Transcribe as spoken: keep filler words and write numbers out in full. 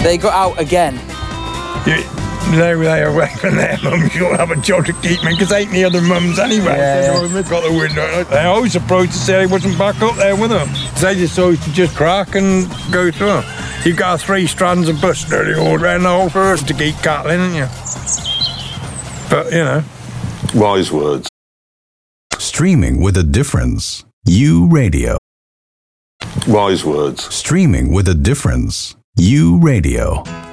They got out again. You, they were there away from their mums. You'll have a job to keep me, because ain't the other mums anyway. Yeah, So they've got the window. They always approached to say he wasn't back up there with them. They just always to just crack and go through. You got three strands of bush nearly all round the whole forest to keep cattle in, haven't you? But, you know. Wise words. Streaming with a difference. U Radio. Wise words. Streaming with a difference. U Radio.